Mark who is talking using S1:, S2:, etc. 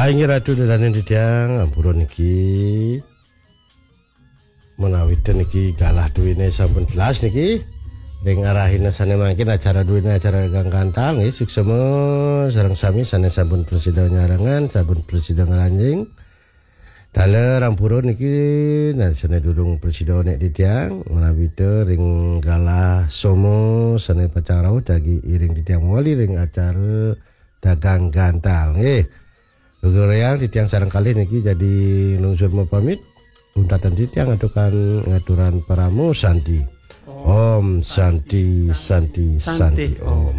S1: Saingi ratu dolanan didang ampura niki. Menawi niki galah duwine sampun jelas niki. Ring arahina sane mangkin acara duwine acara Gang Kantal nggih suksema sareng sami sane sampun presida nyarengan, sampun presida ngranjing. Daler ampura niki sane durung presida nek didang menawi ring galah somo sane pacang rawuh dagi iring didang wali ring acara dagang gantal nggih. Lugureyang didang sareng kali niki jadi lungsur pamit. Untatan didang atukan ngaturan paramu santi. Om santi santi santi om.